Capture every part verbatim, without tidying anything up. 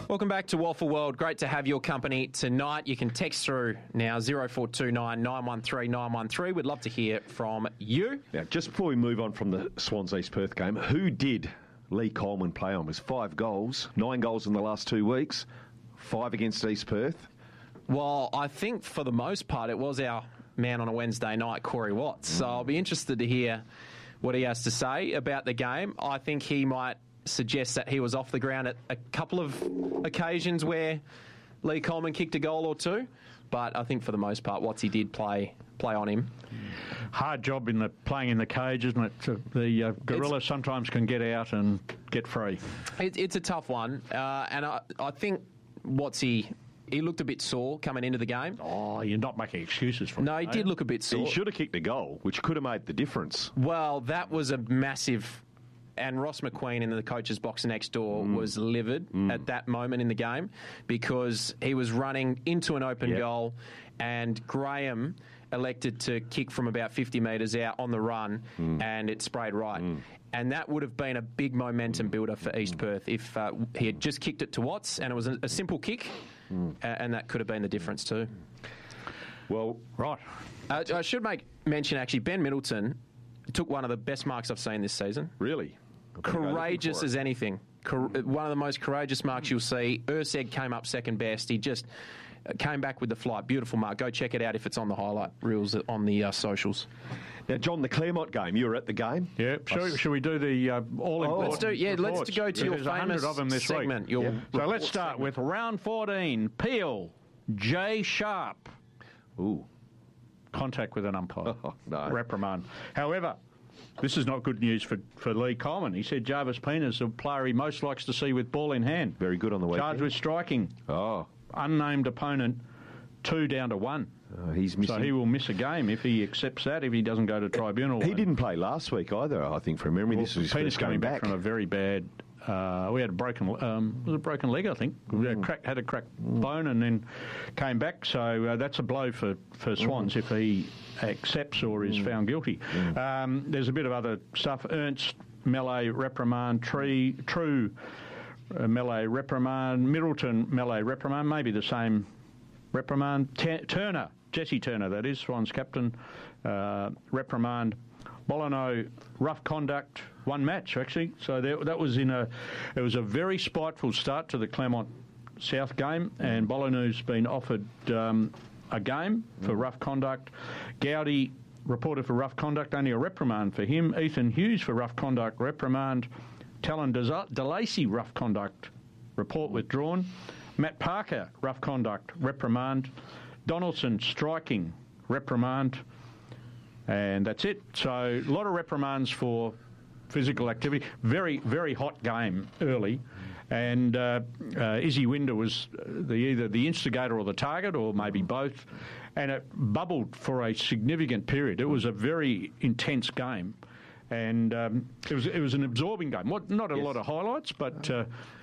Welcome back to Waffle World. Great to have your company tonight. You can text through now, zero four two nine, nine one three, nine one three. We'd love to hear from you. Now, just before we move on from the Swans East Perth game, who did Lee Coleman play on? It was five goals, nine goals in the last two weeks, five against East Perth. Well, I think for the most part it was our man on a Wednesday night, Corey Watts. Mm. So I'll be interested to hear what he has to say about the game. I think he might suggest that he was off the ground at a couple of occasions where Lee Coleman kicked a goal or two, but I think for the most part Wattsy did play play on him. Hard job in the playing in the cage, isn't it? The uh, gorilla it's, sometimes can get out and get free. It, it's a tough one, uh, and I, I think Wattsy, he looked a bit sore coming into the game. Oh, you're not making excuses for him. No, he did look a bit sore. He should have kicked a goal, which could have made the difference. Well, that was a massive... And Ross McQueen in the coach's box next door mm. was livid mm. at that moment in the game because he was running into an open yep. goal and Graham elected to kick from about fifty metres out on the run mm. and it sprayed right. Mm. And that would have been a big momentum builder for East mm. Perth if uh, he had just kicked it to Watts and it was a, a simple kick mm. uh, and that could have been the difference too. Well, right. Uh, I should make mention actually, Ben Middleton took one of the best marks I've seen this season. Really? Courageous as anything. Cor- one of the most courageous marks you'll see. Urseg came up second best. He just came back with the flight. Beautiful mark. Go check it out if it's on the highlight reels on the uh, socials. Now, John, the Claremont game. You were at the game. Yeah. Should, should we do the uh, all oh, important let's do. Yeah, reports? let's go to your There's famous of them this segment. Week. Yeah. So let's start segment. with round fourteen. Peel, J Sharp. Ooh. Contact with an umpire. Oh, no. Reprimand. However, this is not good news for, for Lee Coleman. He said Jarvis Pena's the player he most likes to see with ball in hand. Very good on the weekend. Charged with striking. Oh. Unnamed opponent, two down to one. Oh, he's missing. So he will miss a game if he accepts that, if he doesn't go to tribunal. He didn't play last week either, I think, from memory. Well, this was his Pena's first coming game back back from a very bad... Uh, we had a broken, um, was it a broken leg, I think. We had, a crack, had a cracked mm. bone and then came back. So uh, that's a blow for, for Swans mm. if he accepts or is mm. found guilty. Mm. Um, there's a bit of other stuff. Ernst, Melee, reprimand. Tree, True, uh, Melee, reprimand. Middleton, Melee, reprimand. Maybe the same reprimand. T- Turner, Jesse Turner, that is, Swans captain, uh, reprimand. Molyneux, rough conduct, one match actually. So there, that was in a, it was a very spiteful start to the Claremont South game, and Molyneux's been offered um, a game for rough conduct. Gowdy reported for rough conduct, only a reprimand for him. Ethan Hughes for rough conduct, reprimand. Talon DeLacy, rough conduct, report withdrawn. Matt Parker, rough conduct, reprimand. Donaldson, striking, reprimand. And that's it. So a lot of reprimands for physical activity. Very, very hot game early. And uh, uh, Izzy Winder was the, either the instigator or the target, or maybe both. And it bubbled for a significant period. It was a very intense game. And um, it was it was an absorbing game. What, not a yes. lot of highlights, but... Uh,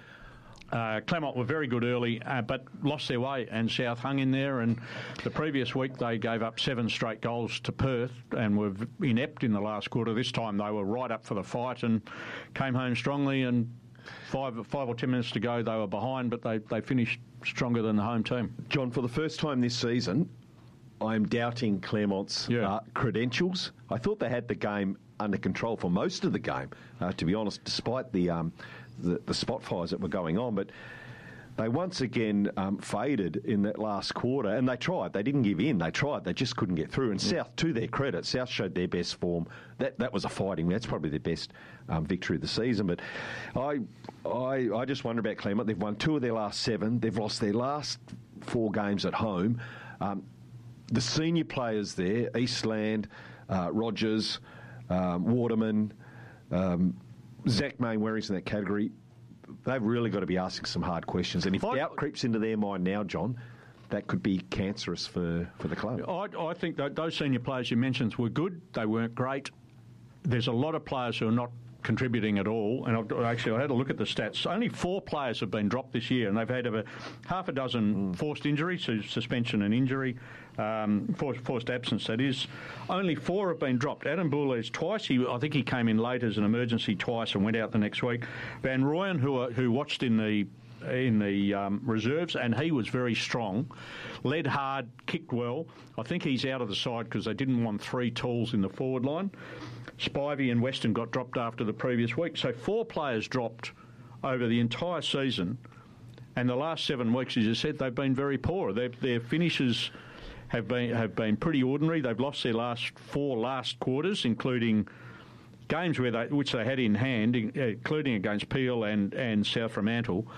Uh, Claremont were very good early, uh, but lost their way, and South hung in there. And the previous week they gave up seven straight goals to Perth and were inept in the last quarter. This time they were right up for the fight and came home strongly. And five, five or ten minutes to go, they were behind, but they, they finished stronger than the home team. John, for the first time this season, I'm doubting Claremont's yeah. uh, credentials. I thought they had the game under control for most of the game, uh, to be honest, despite the, um, the the spot fires that were going on. But they once again um, faded in that last quarter, and they tried. They didn't give in. They tried. They just couldn't get through. And yeah. South, to their credit, South showed their best form. That that was a fighting. That's probably their best um, victory of the season. But I, I I just wonder about Claremont. They've won two of their last seven. They've lost their last four games at home. Um, the senior players there, Eastland, uh, Rogers, um, Waterman, um, Zach Mainwaring's in that category. They've really got to be asking some hard questions. And if I, doubt creeps into their mind now, John, that could be cancerous for, for the club. I, I think that those senior players you mentioned were good. They weren't great. There's a lot of players who are not contributing at all. And I've, actually, I had a look at the stats. Only four players have been dropped this year, and they've had about half a dozen mm. forced injuries, so suspension and injury, um, forced, forced absence, that is. Only four have been dropped. Adam Boulez twice. He, I think he came in late as an emergency twice and went out the next week. Van Rooyen, who, who watched in the in the um, reserves, and he was very strong. Led hard, kicked well. I think he's out of the side because they didn't want three tools in the forward line. Spivey and Weston got dropped after the previous week. So four players dropped over the entire season, and the last seven weeks, as you said, they've been very poor. Their, their finishes have been have been pretty ordinary. They've lost their last four last quarters, including games where they, which they had in hand, including against Peel and, and South Fremantle.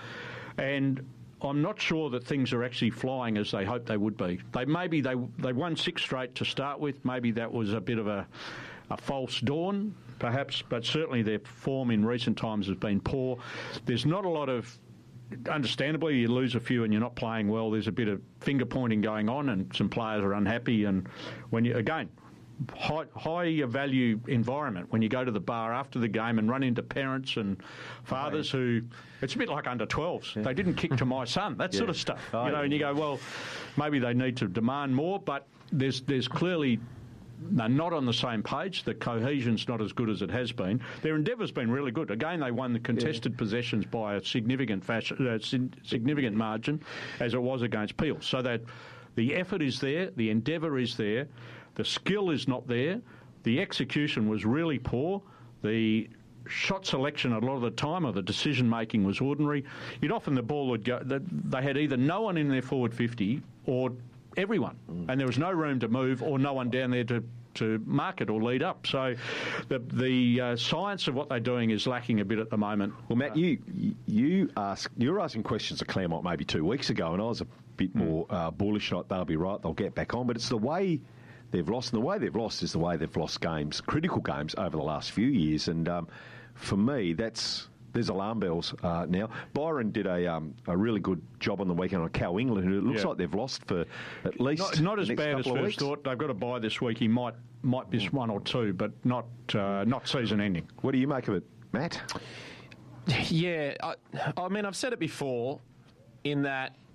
And I'm not sure that things are actually flying as they hoped they would be. They maybe they they won six straight to start with. Maybe that was a bit of a, a false dawn, perhaps, but certainly their form in recent times has been poor. There's not a lot of, understandably, you lose a few and you're not playing well. There's a bit of finger pointing going on, and some players are unhappy. And when you again. High, high value environment when you go to the bar after the game and run into parents and fathers right. who, it's a bit like under twelves. Yeah. They didn't kick to my son, that yeah. sort of stuff. Oh, you know, yeah. and you go, well, maybe they need to demand more, but there's there's clearly they're not on the same page. The cohesion's not as good as it has been. Their endeavour's been really good. Again, they won the contested yeah. possessions by a significant fashion, uh, significant margin, as it was against Peel. So that the effort is there, the endeavour is there. The skill is not there. The execution was really poor. The shot selection a lot of the time, or the decision making, was ordinary. You'd often the ball would go. They had either no one in their forward fifty or everyone, mm. and there was no room to move or no one down there to, to mark it or lead up. So the the uh, science of what they're doing is lacking a bit at the moment. Well, Matt, you you ask you were asking questions of Claremont maybe two weeks ago, and I was a bit mm. more uh, bullish. Like they'll be right, they'll get back on, but it's the way they've lost, and the way they've lost is the way they've lost games, critical games, over the last few years. And um, for me, that's there's alarm bells uh, now. Byron did a um, a really good job on the weekend on Cal England, who it looks yeah. like they've lost for at least not, not the as bad as first weeks. thought. They've got a bye this week. He might might miss one or two, but not uh, not season ending. What do you make of it, Matt? Yeah, I, I mean, I've said it before, in that